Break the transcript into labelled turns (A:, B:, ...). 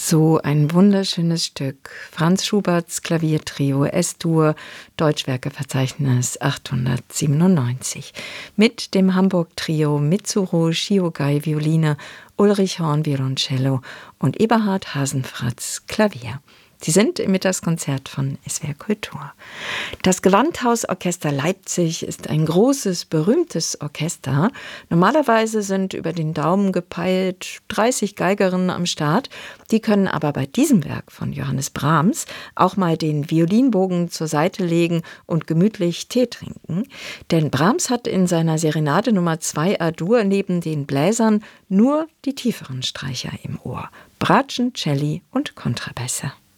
A: So ein wunderschönes Stück. Franz Schuberts Klaviertrio S-Dur, Deutschwerkeverzeichnis 897. Mit dem Hamburg-Trio Mitsuru Shiogai Violine, Ulrich Horn Violoncello und Eberhard Hasenfratz Klavier. Sie sind im Mittagskonzert von SWR Kultur. Das Gewandhausorchester Leipzig ist ein großes, berühmtes Orchester. Normalerweise sind über den Daumen gepeilt 30 Geigerinnen am Start. Die können aber bei diesem Werk von Johannes Brahms auch mal den Violinbogen zur Seite legen und gemütlich Tee trinken. Denn Brahms hat in seiner Serenade Nummer 2 A-Dur neben den Bläsern nur die tieferen Streicher im Ohr. Bratschen, Celli und Kontrabässe.